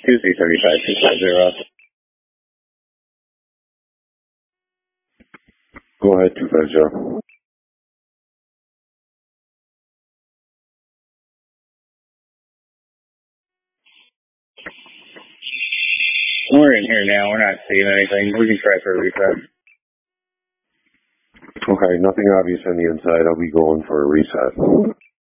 Tuesday 35250. Go ahead, 250. We're in here now. We're not seeing anything. We can try for a reset. Okay, nothing obvious on the inside. I'll be going for a reset.